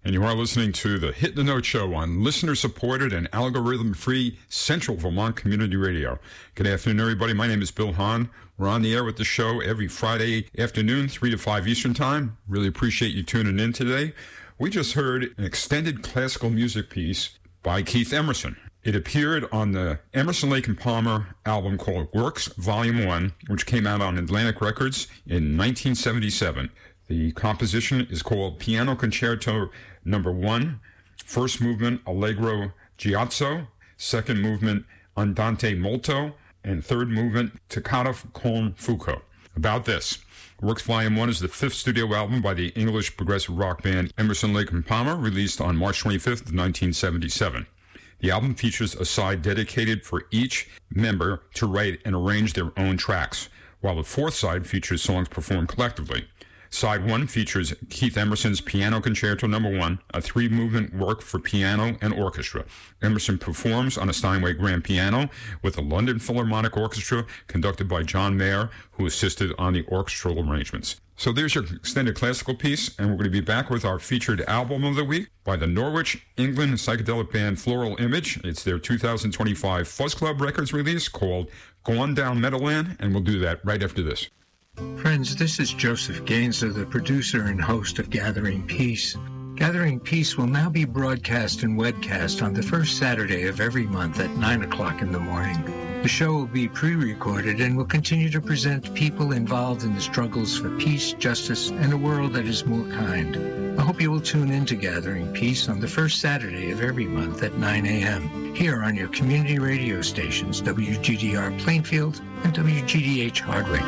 and you are listening to the Hit the Note Show on listener-supported and algorithm-free Central Vermont Community Radio. Good afternoon, everybody. My name is Bill Hahn. We're on the air with the show every Friday afternoon, 3 to 5 Eastern Time. Really appreciate you tuning in today. We just heard an extended classical music piece by Keith Emerson. It appeared on the Emerson, Lake and Palmer album called Works Volume 1, which came out on Atlantic Records in 1977. The composition is called Piano Concerto No. 1, first movement Allegro Giazzo, second movement Andante molto, and third movement Toccata con fuoco. About this, Works Volume 1 is the fifth studio album by the English progressive rock band Emerson, Lake and Palmer, released on March 25th, 1977. The album features a side dedicated for each member to write and arrange their own tracks, while the fourth side features songs performed collectively. Side 1 features Keith Emerson's Piano Concerto No. 1, a three-movement work for piano and orchestra. Emerson performs on a Steinway grand piano with the London Philharmonic Orchestra, conducted by John Mayer, who assisted on the orchestral arrangements. So there's your extended classical piece, and we're going to be back with our featured album of the week by the Norwich, England psychedelic band Floral Image. It's their 2025 Fuzz Club Records release called Gone Down Meadowland, and we'll do that right after this. Friends, this is Joseph Gainza, the producer and host of Gathering Peace. Gathering Peace will now be broadcast and webcast on the first Saturday of every month at 9 o'clock in the morning. The show will be pre-recorded and will continue to present people involved in the struggles for peace, justice, and a world that is more kind. I hope you will tune in to Gathering Peace on the first Saturday of every month at 9 a.m. here on your community radio stations, WGDR Plainfield and WGDH Hardwick.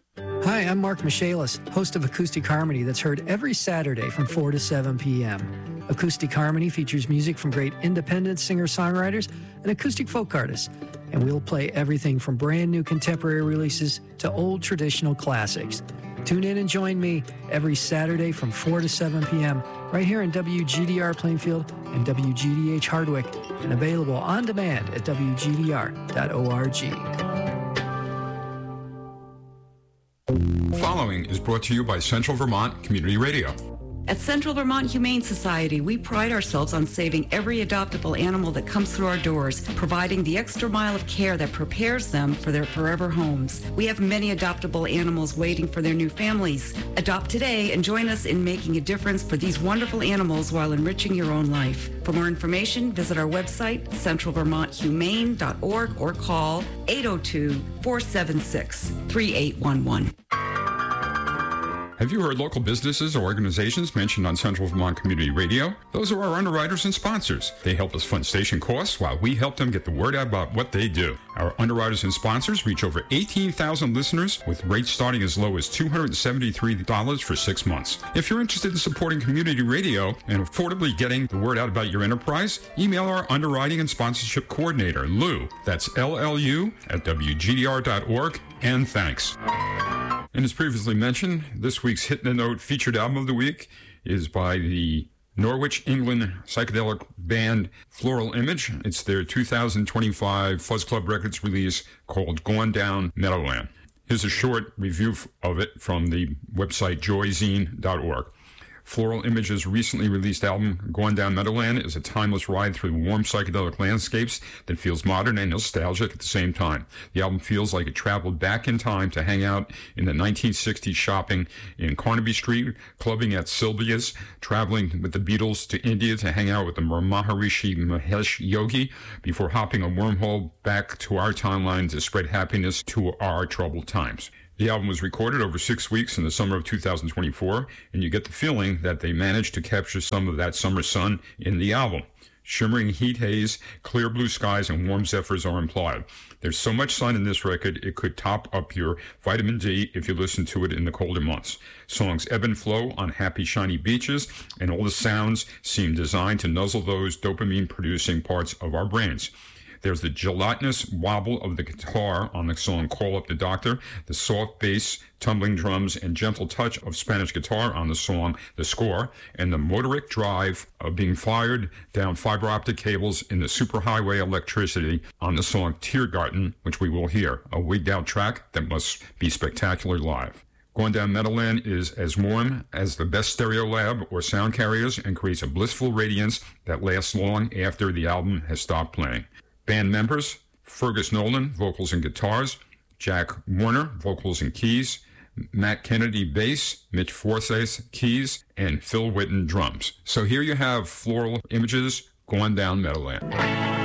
Hi, I'm Mark Michaelis, host of Acoustic Harmony that's heard every Saturday from 4 to 7 p.m. Acoustic Harmony features music from great independent singer-songwriters and acoustic folk artists, and we'll play everything from brand new contemporary releases to old traditional classics. Tune in and join me every Saturday from 4 to 7 p.m. right here in WGDR Plainfield and WGDH Hardwick, and available on demand at WGDR.org. Following is brought to you by Central Vermont Community Radio. At Central Vermont Humane Society, we pride ourselves on saving every adoptable animal that comes through our doors, providing the extra mile of care that prepares them for their forever homes. We have many adoptable animals waiting for their new families. Adopt today and join us in making a difference for these wonderful animals while enriching your own life. For more information, visit our website, centralvermonthumane.org, or call 802-476-3811. Have you heard local businesses or organizations mentioned on Central Vermont Community Radio? Those are our underwriters and sponsors. They help us fund station costs while we help them get the word out about what they do. Our underwriters and sponsors reach over 18,000 listeners with rates starting as low as $273 for 6 months. If you're interested in supporting community radio and affordably getting the word out about your enterprise, email our underwriting and sponsorship coordinator, Lou. That's LLU at WGDR.org, and thanks. And as previously mentioned, this week's Hit the Note featured album of the week is by the Norwich, England psychedelic band Floral Image. It's their 2025 Fuzz Club Records release called Gone Down Meadowland. Here's a short review of it from the website joyzine.org. Floral Image's recently released album, Gone Down Meadowland, is a timeless ride through warm psychedelic landscapes that feels modern and nostalgic at the same time. The album feels like it traveled back in time to hang out in the 1960s, shopping in Carnaby Street, clubbing at Sylvia's, traveling with the Beatles to India to hang out with the Maharishi Mahesh Yogi, before hopping a wormhole back to our timeline to spread happiness to our troubled times. The album was recorded over 6 weeks in the summer of 2024, and you get the feeling that they managed to capture some of that summer sun in the album. Shimmering heat haze, clear blue skies, and warm zephyrs are implied. There's so much sun in this record, it could top up your vitamin D if you listen to it in the colder months. Songs ebb and flow on happy, shiny beaches, and all the sounds seem designed to nuzzle those dopamine-producing parts of our brains. There's the gelatinous wobble of the guitar on the song Call Up the Doctor, the soft bass, tumbling drums, and gentle touch of Spanish guitar on the song The Score, and the motoric drive of being fired down fiber optic cables in the superhighway electricity on the song Tiergarten, which we will hear, a wigged out track that must be spectacular live. Going Down Meadowland is as warm as the best stereo lab or sound carriers and creates a blissful radiance that lasts long after the album has stopped playing. Band members: Fergus Nolan, vocals and guitars; Jack Warner, vocals and keys; Matt Kennedy, bass; Mitch Forsyth, keys; and Phil Witten, drums. So here you have Floral Images, Going Down Meadowland.